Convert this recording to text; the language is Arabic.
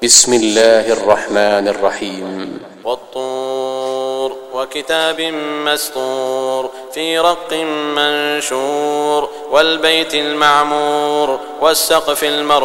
بسم الله الرحمن الرحيم. والطور وكتاب مسطور في رق منشور والبيت المعمور والسقف المرفوع